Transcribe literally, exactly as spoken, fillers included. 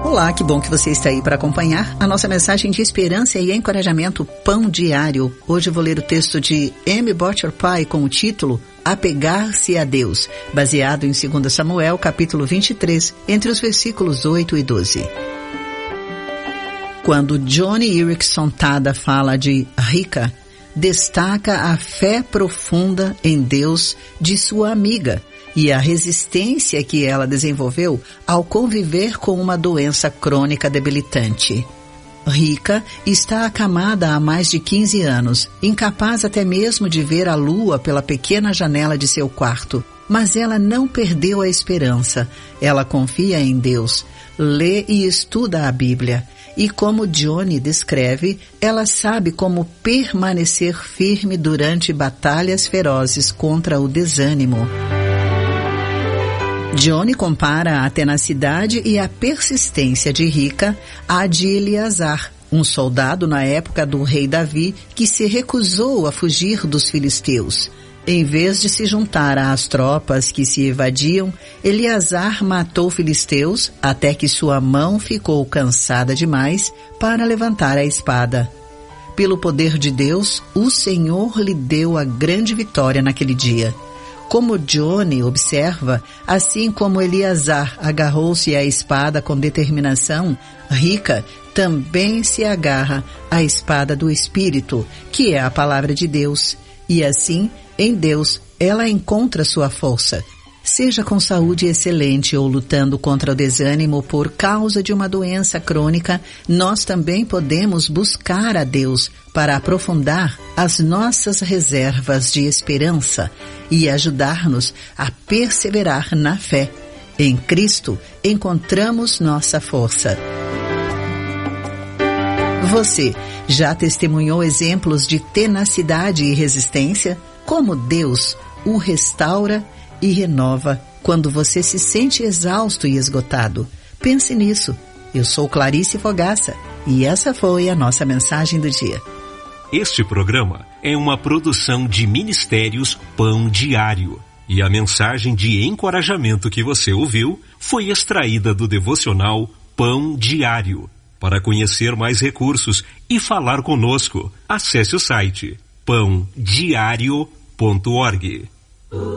Olá, que bom que você está aí para acompanhar a nossa mensagem de esperança e encorajamento Pão Diário. Hoje eu vou ler o texto de Amy Boettcher Pye com o título Apegar-se a Deus, baseado em dois Samuel, capítulo vinte e três, entre os versículos oito e doze. Quando Joni Eareckson Tada fala de Rika, destaca a fé profunda em Deus de sua amiga e a resistência que ela desenvolveu ao conviver com uma doença crônica debilitante. Rika está acamada há mais de quinze anos, incapaz até mesmo de ver a lua pela pequena janela de seu quarto. Mas ela não perdeu a esperança. Ela confia em Deus, lê e estuda a Bíblia. E como Joni descreve, ela sabe como permanecer firme durante batalhas ferozes contra o desânimo. Joni compara a tenacidade e a persistência de Rika à de Eleazar, um soldado na época do rei Davi que se recusou a fugir dos filisteus. Em vez de se juntar às tropas que se evadiam, Eleazar matou filisteus até que sua mão ficou cansada demais para levantar a espada. Pelo poder de Deus, o Senhor lhe deu a grande vitória naquele dia. Como Joni observa, assim como Eleazar agarrou-se à espada com determinação, Rika também se agarra à espada do Espírito, que é a palavra de Deus. E assim, em Deus, ela encontra sua força. Seja com saúde excelente ou lutando contra o desânimo por causa de uma doença crônica, nós também podemos buscar a Deus para aprofundar as nossas reservas de esperança e ajudar-nos a perseverar na fé. Em Cristo, encontramos nossa força. Você já testemunhou exemplos de tenacidade e resistência? Como Deus o restaura e renova quando você se sente exausto e esgotado. Pense nisso. Eu sou Clarice Fogaça e essa foi a nossa mensagem do dia. Este programa é uma produção de Ministérios Pão Diário e a mensagem de encorajamento que você ouviu foi extraída do devocional Pão Diário. Para conhecer mais recursos e falar conosco, acesse o site pão diário ponto org.